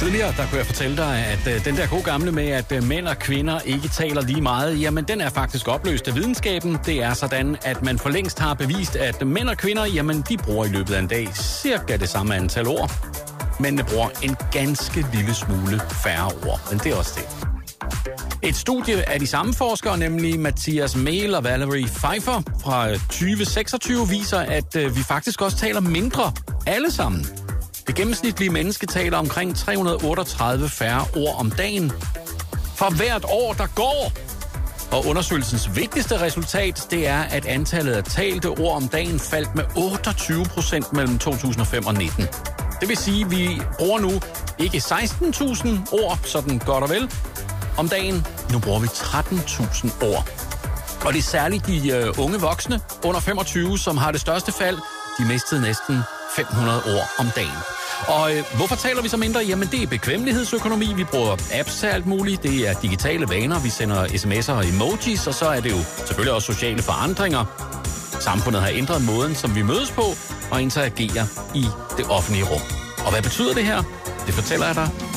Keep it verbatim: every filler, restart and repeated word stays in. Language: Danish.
Tidligere, der kunne jeg fortælle dig, at øh, den der gode gamle med, at øh, mænd og kvinder ikke taler lige meget, jamen den er faktisk opløst af videnskaben. Det er sådan, at man for længst har bevist, at mænd og kvinder, jamen de bruger i løbet af en dag cirka det samme antal ord. Mændene bruger en ganske lille smule færre ord, men det er også det. Et studie af de samme forskere, nemlig Mathias Mehl og Valerie Pfeiffer fra tyve seksogtyve, viser, at øh, vi faktisk også taler mindre alle sammen. Det gennemsnitlige menneske taler omkring tre hundrede otteogtredive færre ord om dagen. For hvert år, der går. Og undersøgelsens vigtigste resultat, det er, at antallet af talte ord om dagen faldt med otteogtyve procent mellem to tusind og fem og nitten. Det vil sige, at vi bruger nu ikke seksten tusind ord, sådan godt og vel, om dagen. Nu bruger vi tretten tusind ord. Og det er særligt de uh, unge voksne under femogtyve, som har det største fald. De mistede næsten fem hundrede ord om dagen. Og øh, hvorfor taler vi så mindre? Jamen det er bekvemmelighedsøkonomi. Vi bruger apps til alt muligt. Det er digitale vaner. Vi sender sms'er og emojis. Og så er det jo selvfølgelig også sociale forandringer. Samfundet har ændret måden, som vi mødes på og interagerer i det offentlige rum. Og hvad betyder det her? Det fortæller jeg dig